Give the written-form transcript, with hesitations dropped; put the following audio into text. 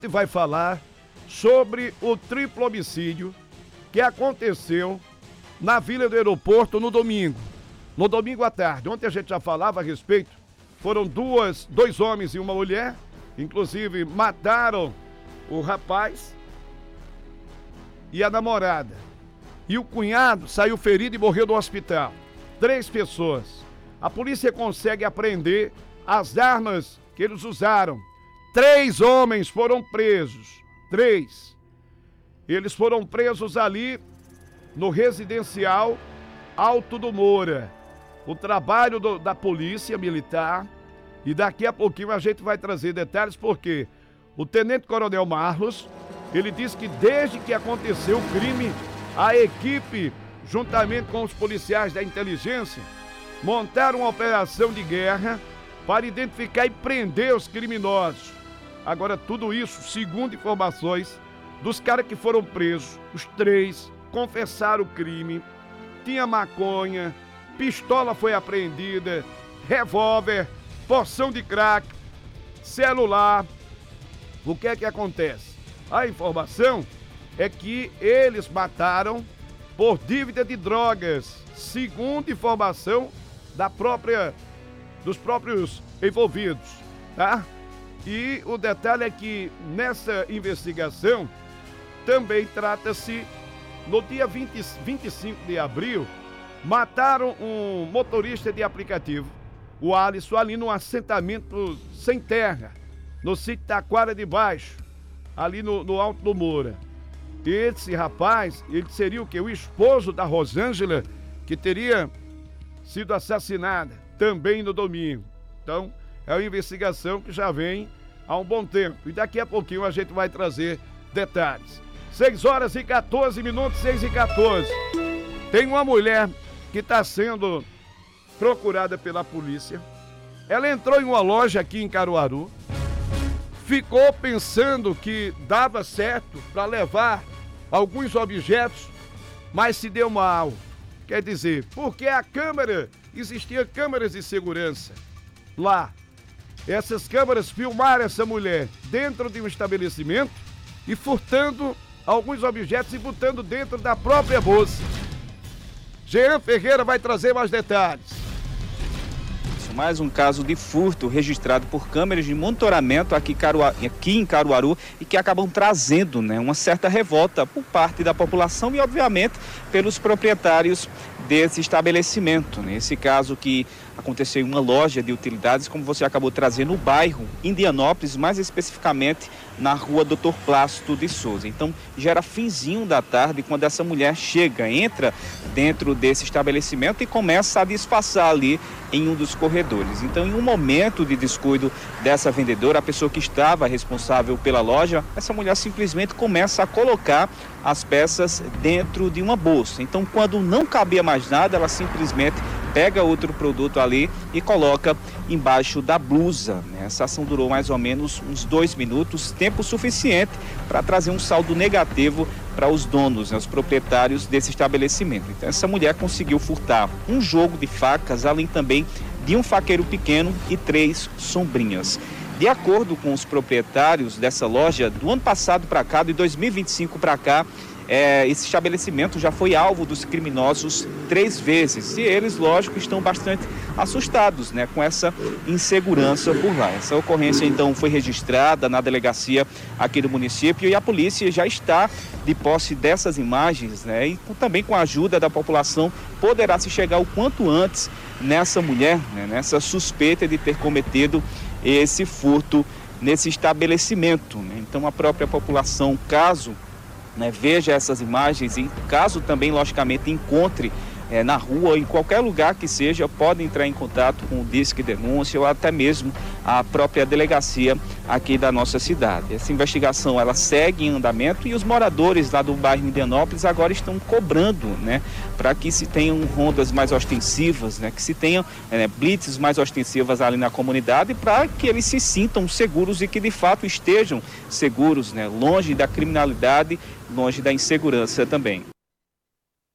Vai falar sobre o triplo homicídio que aconteceu na Vila do Aeroporto no domingo à tarde. Ontem a gente já falava a respeito, foram dois homens e uma mulher, inclusive mataram o rapaz e a namorada. E o cunhado saiu ferido e morreu no hospital. 3 pessoas. A polícia consegue apreender as armas que eles usaram. 3 homens foram presos. 3. Eles foram presos ali no residencial Alto do Moura. O trabalho da polícia militar. E daqui a pouquinho a gente vai trazer detalhes, porque o Tenente Coronel Marlos, ele disse que desde que aconteceu o crime, a equipe, juntamente com os policiais da inteligência, montaram uma operação de guerra para identificar e prender os criminosos. Agora, tudo isso, segundo informações dos caras que foram presos, os 3 confessaram o crime, tinha maconha, pistola foi apreendida, revólver, porção de crack, celular. O que é que acontece? A informação é que eles mataram por dívida de drogas, segundo informação dos próprios envolvidos, tá? E o detalhe é que nessa investigação também trata-se, no dia 25 de abril, mataram um motorista de aplicativo, o Alisson, ali num assentamento sem terra, no sítio Taquara de Baixo, ali no Alto do Moura. Esse rapaz, ele seria o quê? O esposo da Rosângela, que teria sido assassinada também no domingo. Então, é uma investigação que já vem há um bom tempo. E daqui a pouquinho a gente vai trazer detalhes. 6h14, 6h14. Tem uma mulher que está sendo procurada pela polícia. Ela entrou em uma loja aqui em Caruaru, ficou pensando que dava certo para levar alguns objetos, mas se deu mal. Quer dizer, porque existiam câmeras de segurança lá. Essas câmeras filmaram essa mulher dentro de um estabelecimento e furtando alguns objetos e botando dentro da própria bolsa. Jean Ferreira vai trazer mais detalhes. Mais um caso de furto registrado por câmeras de monitoramento aqui em Caruaru e que acabam trazendo, uma certa revolta por parte da população e, obviamente, pelos proprietários desse estabelecimento. Esse caso que aconteceu em uma loja de utilidades, como você acabou trazendo, no bairro Indianópolis, mais especificamente na rua Dr. Plácido de Souza. Então, já era finzinho da tarde quando essa mulher entra dentro desse estabelecimento e começa a disfarçar ali em um dos corredores. Então, em um momento de descuido dessa vendedora, a pessoa que estava responsável pela loja, essa mulher simplesmente começa a colocar as peças dentro de uma bolsa. Então, quando não cabia mais nada, ela simplesmente pega outro produto ali e coloca embaixo da blusa. Essa ação durou mais ou menos uns 2 minutos, tempo suficiente para trazer um saldo negativo para os donos, os proprietários desse estabelecimento. Então, essa mulher conseguiu furtar um jogo de facas, além também de um faqueiro pequeno e 3 sombrinhas. De acordo com os proprietários dessa loja, do ano passado para cá, de 2025 para cá, esse estabelecimento já foi alvo dos criminosos 3 vezes. E eles, lógico, estão bastante assustados, com essa insegurança por lá. Essa ocorrência, então, foi registrada na delegacia aqui do município e a polícia já está de posse dessas imagens, e também com a ajuda da população poderá se chegar o quanto antes nessa mulher, nessa suspeita de ter cometido esse furto nesse estabelecimento. Então, a própria população, caso veja essas imagens e caso também, logicamente, encontre na rua, em qualquer lugar que seja, pode entrar em contato com o Disque Denúncia ou até mesmo a própria delegacia aqui da nossa cidade. Essa investigação, ela segue em andamento e os moradores lá do bairro Indianópolis agora estão cobrando, para que se tenham rondas mais ostensivas, que se tenham blitzes mais ostensivas ali na comunidade, para que eles se sintam seguros e que de fato estejam seguros, longe da criminalidade, longe da insegurança também.